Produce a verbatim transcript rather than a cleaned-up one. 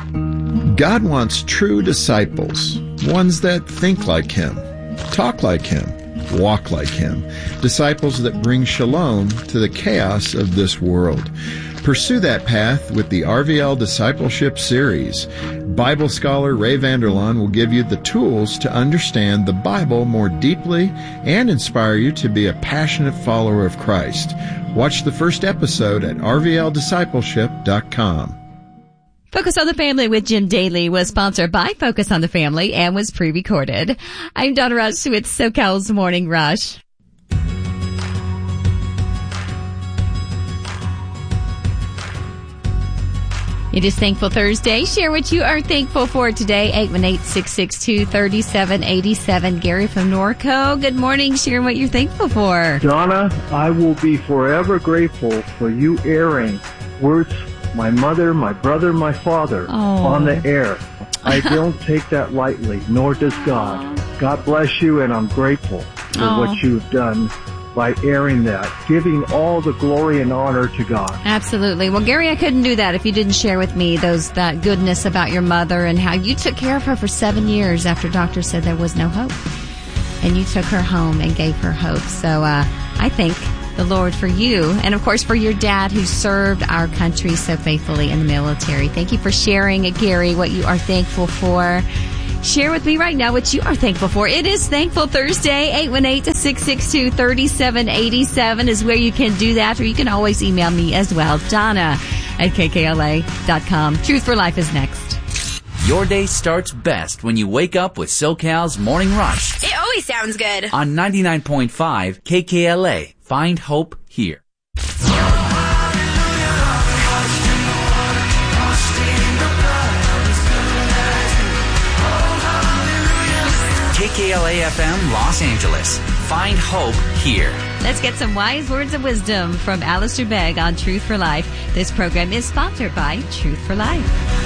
God wants true disciples, ones that think like Him, talk like Him, walk like Him, disciples that bring shalom to the chaos of this world. Pursue that path with the R V L Discipleship Series. Bible scholar Ray Vander Laan will give you the tools to understand the Bible more deeply and inspire you to be a passionate follower of Christ. Watch the first episode at r v l discipleship dot com. Focus on the Family with Jim Daly was sponsored by Focus on the Family and was pre-recorded. I'm Donna Rush with SoCal's Morning Rush. It is Thankful Thursday. Share what you are thankful for today. eight one eight, six six two, three seven eight seven. Gary from Norco. Good morning. Share what you're thankful for. Donna, I will be forever grateful for you airing words my mother, my brother, my father oh. on the air. I don't take that lightly, nor does God. God bless you, and I'm grateful for oh. what you've done by airing that, giving all the glory and honor to God. Absolutely. Well, Gary, I couldn't do that if you didn't share with me those that goodness about your mother and how you took care of her for seven years after doctors said there was no hope. And you took her home and gave her hope. So uh, I thank the Lord for you, and of course for your dad who served our country so faithfully in the military. Thank you for sharing, Gary, what you are thankful for. Share with me right now what you are thankful for. It is Thankful Thursday. eight one eight, six six two, three seven eight seven is where you can do that, or you can always email me as well, Donna at k k l a dot com. Truth for Life is next. Your day starts best when you wake up with SoCal's Morning Rush. It always sounds good. On ninety-nine point five K K L A. Find hope here. K K L A F M Los Angeles. Find hope here. Let's get some wise words of wisdom from Alistair Begg on Truth for Life. This program is sponsored by Truth for Life.